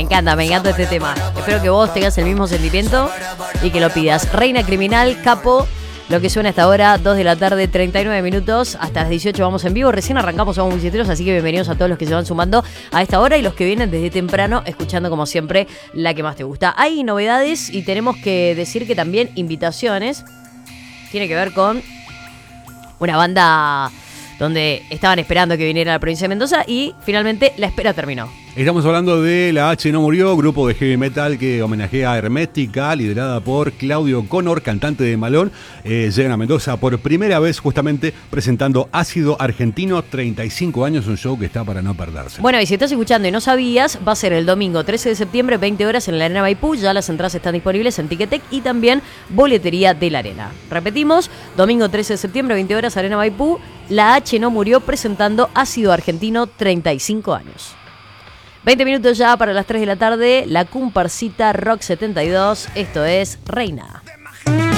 encanta este tema. Espero que vos tengas el mismo sentimiento y que lo pidas. Reina Criminal, Capo, lo que suena hasta ahora, 2 de la tarde, 39 minutos. Hasta las 18 vamos en vivo. Recién arrancamos Somos Multiteros, así que bienvenidos a todos los que se van sumando a esta hora y los que vienen desde temprano, escuchando como siempre la que más te gusta. Hay novedades y tenemos que decir que también invitaciones. Tiene que ver con una banda donde estaban esperando que viniera a la provincia de Mendoza y finalmente la espera terminó. Estamos hablando de La H No Murió, grupo de heavy metal que homenajea a Hermética, liderada por Claudio Connor, cantante de Malón. Llegan a Mendoza por primera vez justamente presentando Ácido Argentino, 35 años, un show que está para no perderse. Bueno, y si estás escuchando y no sabías, va a ser el domingo 13 de septiembre, 20 horas en la Arena Maipú. Ya las entradas están disponibles en Ticketek y también boletería de la Arena. Repetimos, domingo 13 de septiembre, 20 horas, Arena Maipú. La H No Murió presentando Ácido Argentino, 35 años. 20 minutos ya para las 3 de la tarde, la comparsita Rock 72, esto es Reina.